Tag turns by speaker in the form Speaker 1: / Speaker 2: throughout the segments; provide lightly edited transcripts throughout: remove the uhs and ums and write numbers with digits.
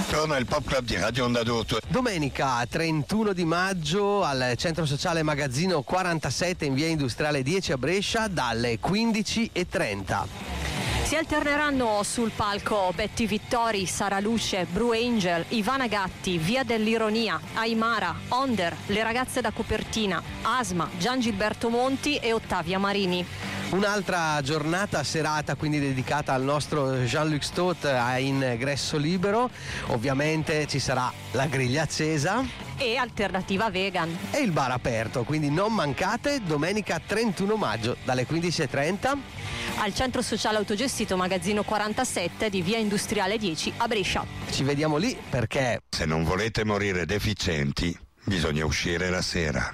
Speaker 1: Torna il Pop Club di Radio Onda d'Urto.
Speaker 2: Domenica 31 di maggio al Centro Sociale Magazzino 47 in via Industriale 10 a Brescia dalle 15:30.
Speaker 3: Si alterneranno sul palco Betty Vittori, Sara Luce, Bru Angel, Ivana Gatti, Via dell'Ironia, Aimara, Onder, Le ragazze da copertina, Asma, Gian Gilberto Monti e Ottavia Marini.
Speaker 2: Un'altra giornata serata quindi dedicata al nostro Jean-Luc Stott a ingresso libero. Ovviamente ci sarà la griglia accesa
Speaker 3: E alternativa vegan.
Speaker 2: e il bar aperto, quindi non mancate domenica 31 maggio dalle 15:30
Speaker 3: Al Centro Sociale Autogestito Magazzino 47 di Via Industriale 10 a Brescia.
Speaker 2: Ci vediamo lì perché
Speaker 1: Se non volete morire deficienti, bisogna uscire la sera.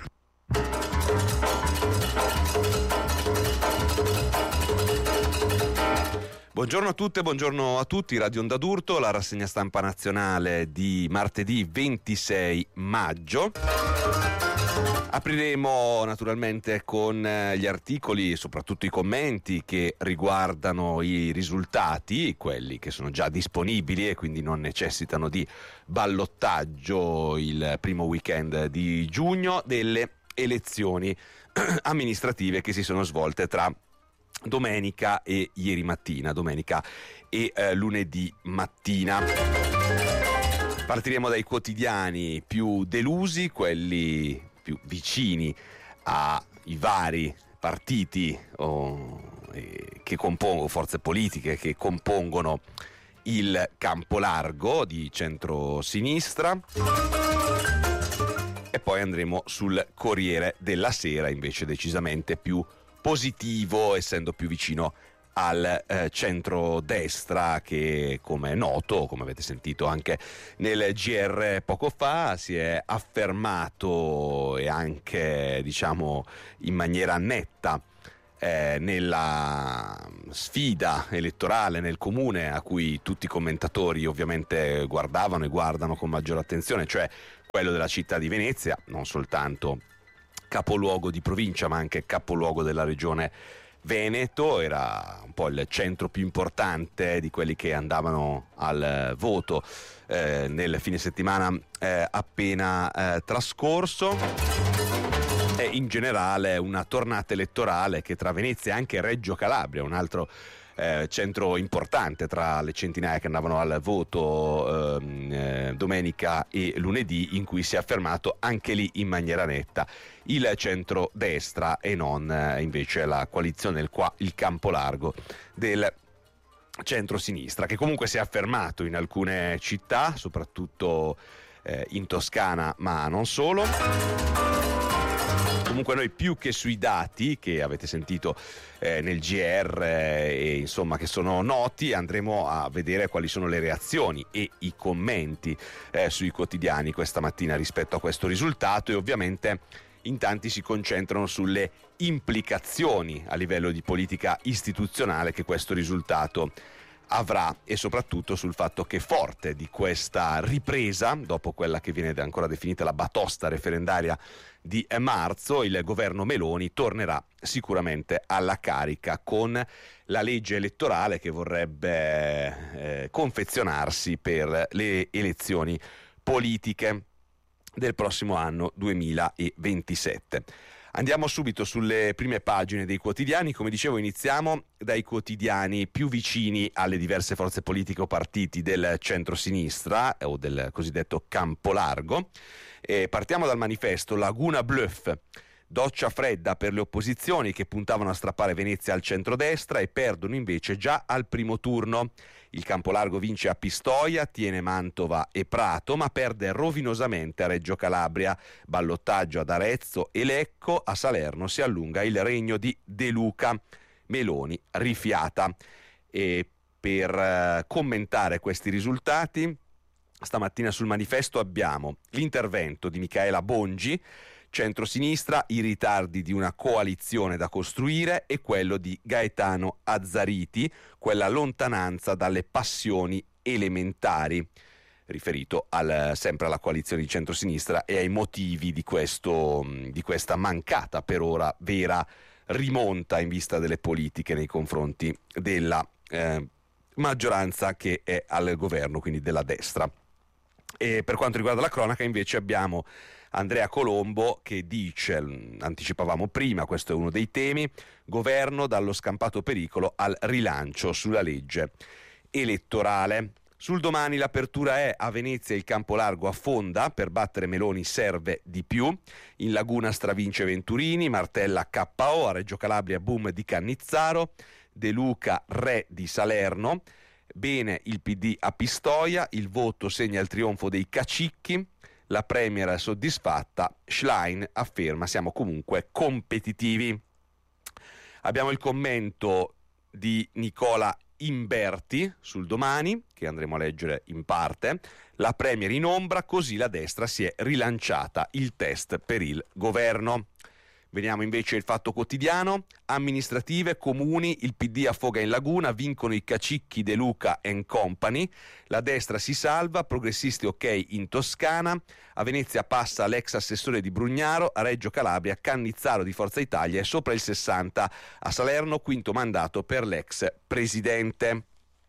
Speaker 4: Buongiorno a tutte, buongiorno a tutti. Radio Onda d'Urto, la rassegna stampa nazionale di martedì 26 maggio. Apriremo naturalmente con gli articoli, soprattutto i commenti che riguardano i risultati, quelli che sono già disponibili e quindi non necessitano di ballottaggio il primo weekend di giugno, delle elezioni amministrative che si sono svolte tra domenica e ieri mattina, domenica e lunedì mattina. Partiremo dai quotidiani più delusi, quelli più vicini ai vari partiti che compongono, forze politiche che compongono il campo largo di centrosinistra. E poi andremo sul Corriere della Sera, invece decisamente più positivo, essendo più vicino al centrodestra, che come è noto, come avete sentito anche nel GR poco fa, si è affermato e anche diciamo in maniera netta nella sfida elettorale nel comune a cui tutti i commentatori ovviamente guardavano e guardano con maggiore attenzione, cioè quello della città di Venezia, non soltanto capoluogo di provincia ma anche capoluogo della regione Veneto. Era un po' il centro più importante di quelli che andavano al voto nel fine settimana appena trascorso, e in generale una tornata elettorale che tra Venezia e anche Reggio Calabria, un altro centro importante tra le centinaia che andavano al voto domenica e lunedì, in cui si è affermato anche lì in maniera netta il centrodestra e non invece la coalizione, il campo largo del centrosinistra, che comunque si è affermato in alcune città, soprattutto in Toscana, ma non solo. Comunque noi, più che sui dati che avete sentito nel GR e insomma che sono noti, andremo a vedere quali sono le reazioni e i commenti sui quotidiani questa mattina rispetto a questo risultato, e ovviamente in tanti si concentrano sulle implicazioni a livello di politica istituzionale che questo risultato avrà, e soprattutto sul fatto che forte di questa ripresa, dopo quella che viene ancora definita la batosta referendaria di marzo, il governo Meloni tornerà sicuramente alla carica con la legge elettorale che vorrebbe confezionarsi per le elezioni politiche del prossimo anno 2027. Andiamo subito sulle prime pagine dei quotidiani. Come dicevo, iniziamo dai quotidiani più vicini alle diverse forze politiche o partiti del centrosinistra o del cosiddetto campo largo. Partiamo dal Manifesto. Laguna Bluff, doccia fredda per le opposizioni che puntavano a strappare Venezia al centrodestra e perdono invece già al primo turno. Il Campolargo vince a Pistoia, tiene Mantova e Prato, ma perde rovinosamente a Reggio Calabria. Ballottaggio ad Arezzo e Lecco. A Salerno si allunga il regno di De Luca. Meloni rifiata. E per commentare questi risultati, stamattina sul Manifesto abbiamo l'intervento di Micaela Bongi, centrosinistra, i ritardi di una coalizione da costruire, e quello di Gaetano Azzariti, quella lontananza dalle passioni elementari, riferito sempre alla coalizione di centrosinistra e ai motivi di questa mancata per ora vera rimonta in vista delle politiche nei confronti della maggioranza che è al governo, quindi della destra. E per quanto riguarda la cronaca invece abbiamo Andrea Colombo che dice, anticipavamo prima, questo è uno dei temi, governo dallo scampato pericolo al rilancio sulla legge elettorale. Sul Domani l'apertura è: a Venezia il campo largo affonda, per battere Meloni serve di più, in Laguna stravince Venturini, Martella KO, a Reggio Calabria boom di Cannizzaro, De Luca re di Salerno, bene il PD a Pistoia, il voto segna il trionfo dei cacicchi, la Premier è soddisfatta, Schlein afferma siamo comunque competitivi. Abbiamo il commento di Nicola Imberti sul Domani, che andremo a leggere in parte. La Premier in ombra, così la destra si è rilanciata, il test per il governo. Vediamo invece il Fatto Quotidiano: amministrative, comuni, il PD affoga in Laguna, vincono i cacicchi De Luca and Company, la destra si salva, progressisti ok in Toscana, a Venezia passa l'ex assessore di Brugnaro, a Reggio Calabria Cannizzaro di Forza Italia è sopra il 60, a Salerno quinto mandato per l'ex presidente.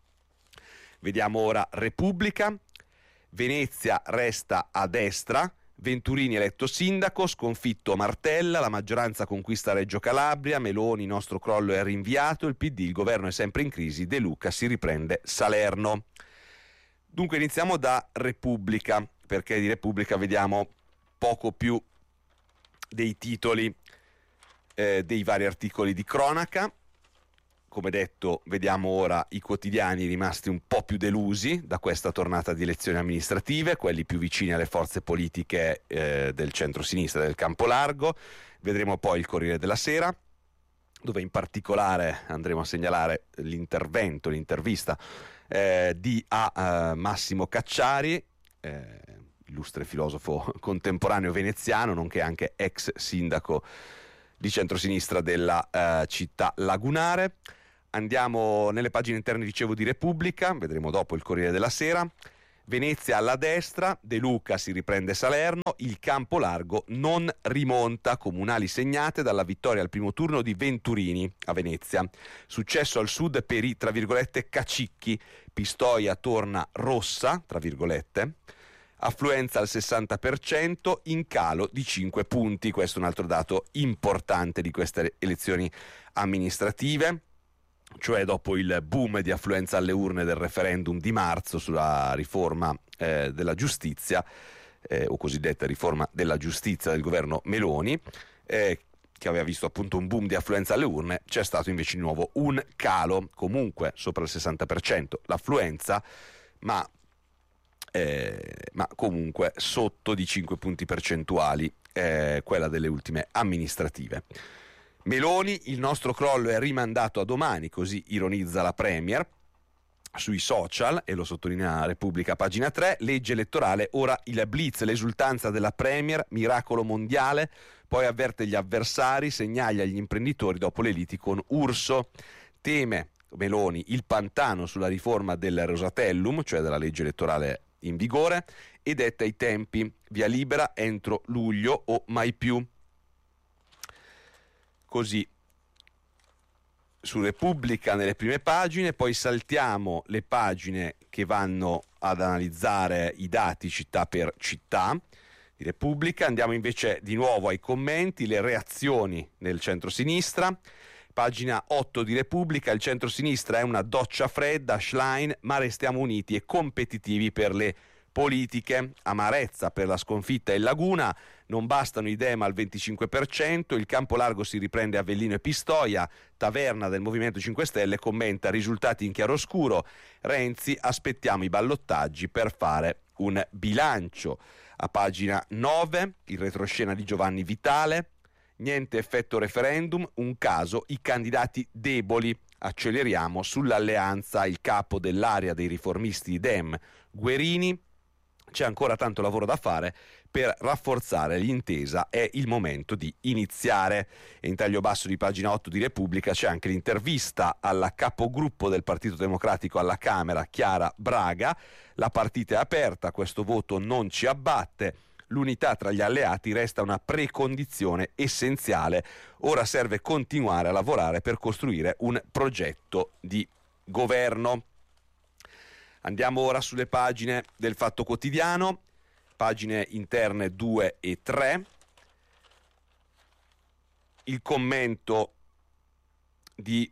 Speaker 4: Vediamo ora Repubblica: Venezia resta a destra, Venturini eletto sindaco, sconfitto Martella, la maggioranza conquista Reggio Calabria, Meloni nostro crollo è rinviato, il PD il governo è sempre in crisi, De Luca si riprende Salerno. Dunque iniziamo da Repubblica, perché di Repubblica vediamo poco più dei titoli dei vari articoli di cronaca. Come detto, vediamo ora i quotidiani rimasti un po' più delusi da questa tornata di elezioni amministrative, quelli più vicini alle forze politiche del centro-sinistra del campo largo. Vedremo poi il Corriere della Sera, dove in particolare andremo a segnalare l'intervista di Massimo Cacciari, illustre filosofo contemporaneo veneziano, nonché anche ex sindaco di centrosinistra della città lagunare. Andiamo nelle pagine interne, dicevo, di Repubblica, vedremo dopo il Corriere della Sera. Venezia alla destra, De Luca si riprende Salerno, il campo largo non rimonta, comunali segnate dalla vittoria al primo turno di Venturini a Venezia. Successo al sud per i, tra virgolette, cacicchi, Pistoia torna rossa, tra virgolette, affluenza al 60%, in calo di 5 punti, questo è un altro dato importante di queste elezioni amministrative. Cioè dopo il boom di affluenza alle urne del referendum di marzo sulla riforma della giustizia, o cosiddetta riforma della giustizia del governo Meloni, che aveva visto appunto un boom di affluenza alle urne, c'è stato invece di nuovo un calo, comunque sopra il 60% l'affluenza, ma comunque sotto di 5 punti percentuali quella delle ultime amministrative. Meloni, il nostro crollo è rimandato a domani, così ironizza la Premier sui social, e lo sottolinea Repubblica, pagina 3, legge elettorale, ora il blitz, l'esultanza della Premier, miracolo mondiale, poi avverte gli avversari, segnali agli imprenditori dopo le liti con Urso, teme Meloni il pantano sulla riforma del Rosatellum, cioè della legge elettorale in vigore, e detta i tempi, via libera entro luglio o mai più. Così su Repubblica nelle prime pagine, poi saltiamo le pagine che vanno ad analizzare i dati città per città di Repubblica, andiamo invece di nuovo ai commenti, le reazioni nel centro-sinistra. Pagina 8 di Repubblica: il centro-sinistra è una doccia fredda, Schlein, ma restiamo uniti e competitivi per le politiche, amarezza per la sconfitta in Laguna, non bastano i Dem al 25%, il campo largo si riprende Avellino e Pistoia, Taverna del Movimento 5 Stelle commenta risultati in chiaroscuro, Renzi aspettiamo i ballottaggi per fare un bilancio. A pagina 9 il retroscena di Giovanni Vitale, niente effetto referendum, un caso i candidati deboli, acceleriamo sull'alleanza, il capo dell'area dei riformisti Dem Guerini, c'è ancora tanto lavoro da fare per rafforzare l'intesa, è il momento di iniziare. E in taglio basso di pagina 8 di Repubblica c'è anche l'intervista alla capogruppo del Partito Democratico alla Camera, Chiara Braga, la partita è aperta, questo voto non ci abbatte, l'unità tra gli alleati resta una precondizione essenziale, ora serve continuare a lavorare per costruire un progetto di governo. Andiamo ora sulle pagine del Fatto Quotidiano, pagine interne 2 e 3. Il commento di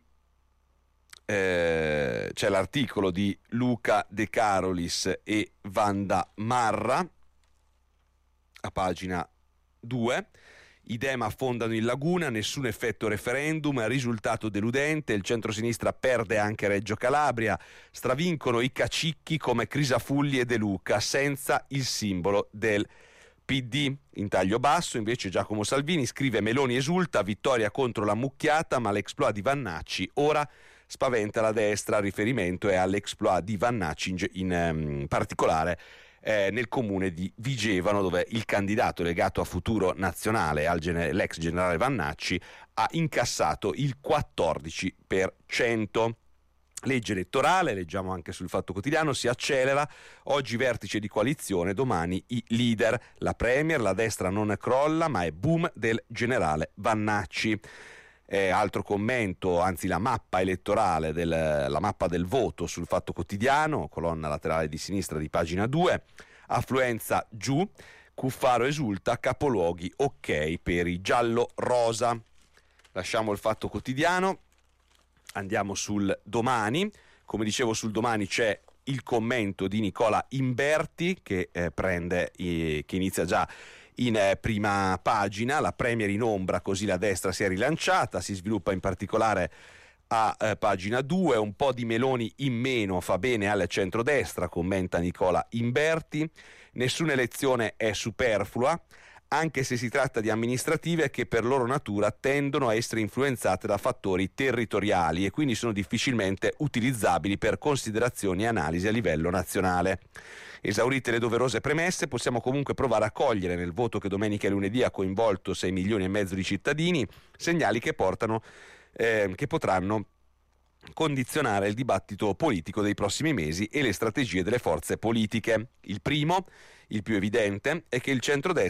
Speaker 4: c'è l'articolo di Luca De Carolis e Wanda Marra a pagina 2. I Dem affondano in laguna, nessun effetto referendum, risultato deludente, il centrosinistra perde anche Reggio Calabria, stravincono i cacicchi come Crisafulli e De Luca, senza il simbolo del PD. In taglio basso invece Giacomo Salvini scrive: Meloni esulta, vittoria contro la mucchiata, ma l'exploit di Vannacci ora spaventa la destra. Il riferimento è all'exploit di Vannacci in particolare nel comune di Vigevano, dove il candidato legato a Futuro Nazionale, l'ex generale Vannacci, ha incassato il 14%. Legge elettorale, leggiamo anche sul Fatto Quotidiano, si accelera, oggi vertice di coalizione, domani i leader, la Premier, la destra non crolla, ma è boom del generale Vannacci. Altro commento, anzi la mappa elettorale, la mappa del voto sul Fatto Quotidiano, colonna laterale di sinistra di pagina 2, affluenza giù, Cuffaro esulta, capoluoghi ok per i giallo-rosa. Lasciamo il Fatto Quotidiano, andiamo sul Domani. Come dicevo, sul Domani c'è il commento di Nicola Imberti che inizia già in prima pagina. La Premier in ombra, così la destra si è rilanciata, si sviluppa in particolare a pagina 2. Un po' di Meloni in meno fa bene al centrodestra, commenta Nicola Imberti. Nessuna elezione è superflua, anche se si tratta di amministrative che per loro natura tendono a essere influenzate da fattori territoriali e quindi sono difficilmente utilizzabili per considerazioni e analisi a livello nazionale. Esaurite le doverose premesse, possiamo comunque provare a cogliere nel voto che domenica e lunedì ha coinvolto 6 milioni e mezzo di cittadini segnali che potranno condizionare il dibattito politico dei prossimi mesi e le strategie delle forze politiche. Il primo, il più evidente, è che il centrodestra